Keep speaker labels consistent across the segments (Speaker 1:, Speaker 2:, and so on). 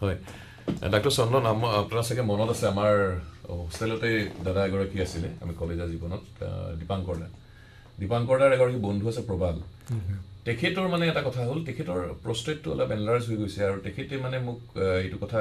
Speaker 1: হয় ডাক্তৰ চন্দন আপোনাৰ চাগে মনত আছে আমাৰ হোষ্টেলতে দাদা এগৰাকী আছিলে আমি কলেজৰ জীৱনত দীপাংকৰ দাৰ এগৰাকী বন্ধু আছে প্ৰবাল তেখেতৰ মানে এটা কথা হ'ল তেখেতৰ প্ৰষ্টেটটো অলপ এনলাৰ্জ হৈ গৈছে আৰু তেখেতে মানে মোক এইটো কথা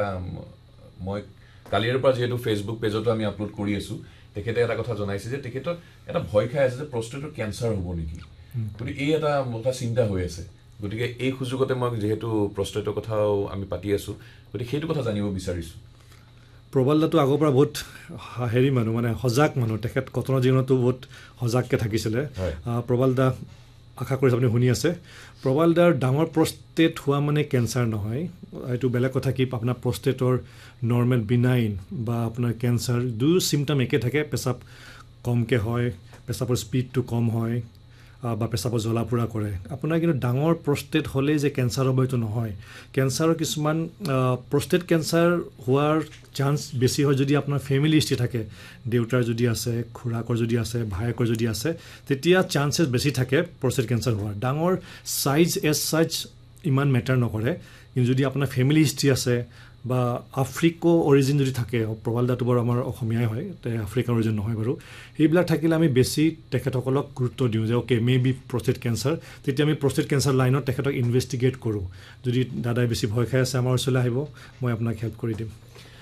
Speaker 1: মই কালিৰ পৰা যেহেতু ফেচবুক পেজতো আমি আপলোড কৰি আছো তেখেতে এটা কথা জনাইছে যে তেখেতৰ এটা ভয় খাই আছে যে প্ৰষ্টেটৰ কেঞ্চাৰ হ'ব নেকি গতিকে এই এটা মোটা চিন্তা হৈ আছে গতিকে এই সুযোগতে মই যেহেতু প্ৰষ্টেটৰ কথাও আমি পাতি আছো গতিকে সেইটো কথা জানিব বিচাৰিছো
Speaker 2: প্ৰবালদাটো আগৰ পৰা বহুত হেৰি মানুহ মানে সজাগ মানুহ তেখেত কটনৰ জীৱনতো বহুত সজাগকৈ থাকিছিলে প্ৰবালদা আশা কৰিছোঁ আপুনি শুনি আছে প্ৰবালদাৰ ডাঙৰ প্ৰষ্টেট হোৱা মানে কেঞ্চাৰ নহয় এইটো বেলেগ কথা কি আপোনাৰ প্ৰষ্টেটৰ নৰ্মেল বিনাইন বা আপোনাৰ কেঞ্চাৰ দুই চিমটম একে থাকে পেচাব কমকৈ হয় পেচাবৰ স্পীডটো কম হয় বা পেচাবৰ জ্বলা পোৰা কৰে আপোনাৰ কিন্তু ডাঙৰ প্ৰষ্টেট হ'লেই যে কেঞ্চাৰ হ'ব এইটো নহয় কেঞ্চাৰৰ কিছুমান প্ৰষ্টেট কেঞ্চাৰ হোৱাৰ চান্স বেছি হয় যদি আপোনাৰ ফেমিলি হিষ্ট্ৰী থাকে দেউতাৰ যদি আছে খুৰাকৰ যদি আছে ভায়েকৰ যদি আছে তেতিয়া চান্সেছ বেছি থাকে প্ৰষ্টেট কেঞ্চাৰ হোৱাৰ ডাঙৰ চাইজ চাইজ ইমান মেটাৰ নকৰে কিন্তু যদি আপোনাৰ ফেমিলি হিষ্ট্ৰী আছে বা আফ্ৰিকো অৰিজিন যদি থাকে প্ৰবালদাটো বাৰু আমাৰ অসমীয়াই হয় আফ্ৰিকাৰ অৰিজিন নহয় বাৰু সেইবিলাক থাকিলে আমি বেছি তেখেতসকলক গুৰুত্ব দিওঁ যে okay may be prostate cancer তেতিয়া আমি প্ৰষ্টেট কেঞ্চাৰ লাইনত তেখেতক ইনভেষ্টিগেট কৰোঁ যদি দাদাই বেছি ভয় খাই আছে আমাৰ ওচৰলৈ আহিব মই আপোনাক হেল্প কৰি দিম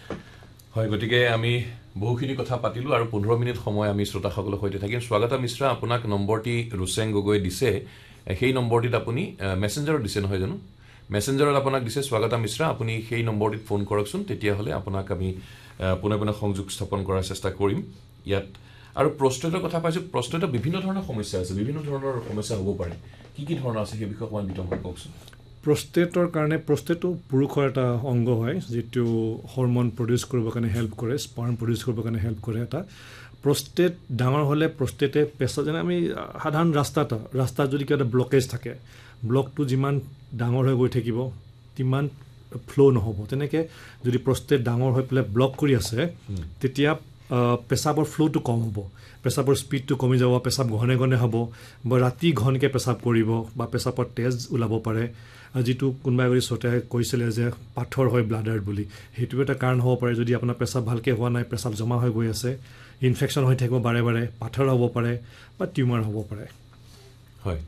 Speaker 1: হয় গতিকে আমি বহুখিনি কথা পাতিলোঁ আৰু 15 মিনিট সময় আমি শ্ৰোতাসকলৰ সৈতে থাকিম স্বাগতা মিশ্ৰা আপোনাক নম্বৰটি ৰুচেং গগৈ দিছে সেই নম্বৰটিত আপুনি মেছেঞ্জাৰত দিছে নহয় জানো মেছেঞ্জাৰত আপোনাক দিছে স্বাগতা মিশ্ৰা আপুনি সেই নম্বৰটিত ফোন কৰকচোন তেতিয়াহ'লে আপোনাক আমি পুনৰ সংযোগ স্থাপন কৰাৰ চেষ্টা কৰিম ইয়াত আৰু প্ৰষ্টেটৰ কথা পাইছোঁ প্ৰষ্টেটৰ বিভিন্ন ধৰণৰ সমস্যা আছে বিভিন্ন ধৰণৰ সমস্যা হ'ব পাৰে কি ধৰণৰ আছে সেই বিষয়ে অকণমান বিতংভাৱে কওকচোন
Speaker 2: প্ৰষ্টেটৰ কাৰণে প্ৰষ্টেটো পুৰুষৰ এটা অংগ হয় যিটো হৰমন প্ৰডিউচ কৰিবৰ কাৰণে হেল্প কৰে স্পাৰ্ম প্ৰডিউচ কৰিবৰ কাৰণে হেল্প কৰে এটা প্ৰষ্টেট ডাঙৰ হ'লে প্ৰষ্টেটে পেচা যেনে আমি সাধাৰণ ৰাস্তাত যদি কিবা এটা ব্লকেজ থাকে ব্লকটো যিমান ডাঙৰ হৈ গৈ থাকিব তিমান ফ্ল' নহ'ব তেনেকৈ যদি প্ৰষ্টেট ডাঙৰ হৈ পেলাই ব্লক কৰি আছে তেতিয়া পেচাবৰ ফ্ল'টো কম হ'ব পেচাবৰ স্পীডটো কমি যাব পেচাব ঘনে ঘনে হ'ব বা ৰাতি ঘনকৈ পেচাব কৰিব বা পেচাবৰ তেজ ওলাব পাৰে যিটো কোনোবাই এগৰাকী শ্ৰোতাই কৈছিলে যে পাথৰ হয় ব্লাডাৰ বুলি সেইটো এটা কাৰণ হ'ব পাৰে যদি আপোনাৰ পেচাব ভালকৈ হোৱা নাই পেচাব জমা হৈ গৈ আছে ইনফেকশ্যন হৈ থাকিব বাৰে বাৰে পাথৰ হ'ব পাৰে বা টিউমাৰ হ'ব পাৰে
Speaker 1: হয়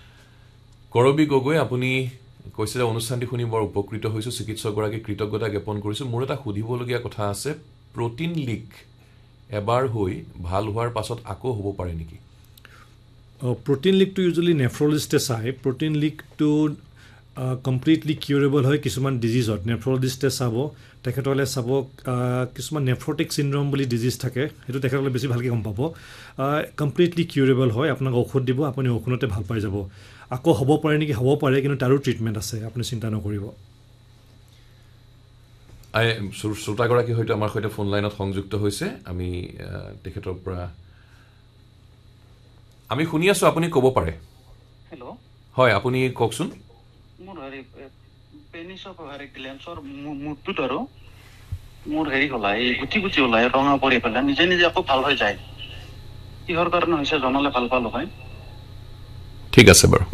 Speaker 1: কৰবী গগৈ আপুনি কৈছে যে অনুষ্ঠানটি শুনি বৰ উপকৃত হৈছোঁ চিকিৎসকগৰাকী কৃতজ্ঞতা জ্ঞাপন কৰিছোঁ মোৰ এটা সুধিবলগীয়া কথা আছে প্ৰটিন লিক এবাৰ হৈ ভাল হোৱাৰ পাছত আকৌ হ'ব পাৰে নেকি
Speaker 2: প্ৰটিন লিকটো ইউজুৱেলি নেফ্ৰলজিষ্টে চায় প্ৰটিন লিকটো কমপ্লিটলি কিউৰেবল হয় কিছুমান ডিজিজত নেফ্ৰলজিষ্টে চাব তেখেতসকলে চাব কিছুমান নেফ্ৰটিক চিণ্ড্ৰম বুলি ডিজিজ থাকে সেইটো তেখেতসকলে বেছি ভালকৈ গম পাব কমপ্লিটলি কিউৰেবল হয় আপোনাক ঔষধ দিব আপুনি ঔষধতে ভাল পাই যাব আকৌ হ'ব পাৰে নেকি হ'ব পাৰে কিন্তু তাৰো ট্ৰিটমেণ্ট আছে আপুনি চিন্তা নকৰিব
Speaker 1: শ্ৰোতাগৰাকী হয়তো আমাৰ সৈতে ফোন লাইনত সংযুক্ত হৈছে আমি তেখেতৰ পৰা আমি শুনি আছোঁ আপুনি ক'ব পাৰে
Speaker 3: হেল্ল'
Speaker 1: হয় আপুনি কওকচোন
Speaker 3: মোৰ হেৰি পেনিছৰ হেৰি গ্লেন্সৰ মুডটোত আৰু মোৰ হেৰি ওলাই গুটি ওলাই ৰঙা পৰি পেলাই নিজে নিজে আকৌ ভাল হৈ যায় কিহৰ কাৰণে হৈছে জনালে ভাল পালোঁ হয়
Speaker 1: ঠিক আছে বাৰু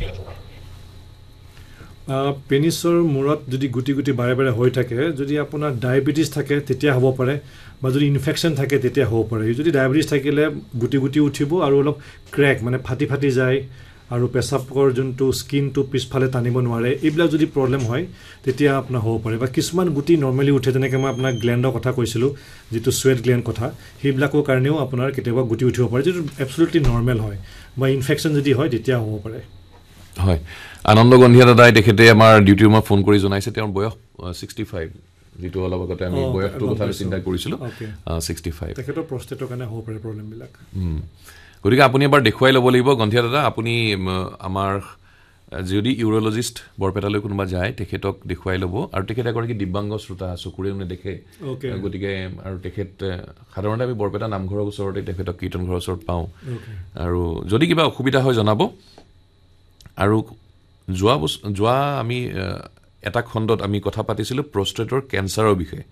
Speaker 2: পেনিছৰ মূৰত যদি গুটি বাৰে বাৰে হৈ থাকে যদি আপোনাৰ ডায়েবেটিছ থাকে তেতিয়া হ'ব পাৰে বা যদি ইনফেকশ্যন থাকে তেতিয়া হ'ব পাৰে যদি ডায়েবেটিছ থাকিলে গুটি উঠিব আৰু অলপ ক্ৰেক মানে ফাটি যায় আৰু পেচাবৰ যোনটো স্কিনটো পিছফালে টানিব নোৱাৰে এইবিলাক যদি প্ৰব্লেম হয় তেতিয়া আপোনাৰ হ'ব পাৰে বা কিছুমান গুটি নৰ্মেলি উঠে যেনেকৈ মই আপোনাক গ্লেণ্ডৰ কথা কৈছিলোঁ যিটো চুৱেট গ্লেণ্ড কথা সেইবিলাকৰ কাৰণেও আপোনাৰ কেতিয়াবা গুটি উঠিব পাৰে যিটো এবছলুটলি নৰ্মেল হয় বা ইনফেকশ্যন যদি হয় তেতিয়া হ'ব পাৰে
Speaker 1: হয় আনন্দ গন্ধিয়া দাদাই তেখেতে আমাৰ ডিউটি ৰুমত ফোন কৰি জনাইছে তেওঁৰ বয়স 65 যিটো অলপ আগতে আমি বয়সটোৰ কথা চিন্তা কৰিছিলোঁ 65
Speaker 2: তেখেতৰ প্ৰষ্টেটৰ কাৰণে হ'ব পাৰে প্ৰব্লেমবিলাক
Speaker 1: গতিকে আপুনি এবাৰ দেখুৱাই ল'ব লাগিব গন্ধিয়া দাদা আপুনি আমাৰ যদি ইউৰলজিষ্ট বৰপেটালৈ কোনোবা যায় তেখেতক দেখুৱাই ল'ব আৰু তেখেত এগৰাকী দিব্যাংগ শ্ৰোতা চকুৰে নেদেখে গতিকে আৰু তেখেত সাধাৰণতে আমি বৰপেটা নামঘৰৰ ওচৰতে তেখেতক কীৰ্তন ঘৰৰ ওচৰত পাওঁ আৰু যদি কিবা অসুবিধা হয় জনাব আৰু যোৱা আমি এটা খণ্ডত আমি কথা পাতিছিলোঁ প্ৰষ্টেটৰ কেঞ্চাৰৰ বিষয়ে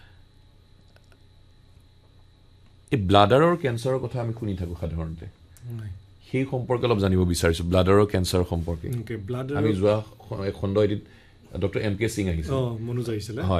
Speaker 1: এই ব্লাডাৰৰ কেঞ্চাৰৰ কথা আমি শুনি থাকোঁ সাধাৰণতে সেই সম্পৰ্কে অলপ জানিব বিচাৰিছোঁ ব্লাডাৰৰ কেঞ্চাৰৰ সম্পৰ্কে আমি যোৱা খণ্ড এদিন ডক্টৰ এম কে সিং আহিছিল
Speaker 2: মনোজ আহিছিলে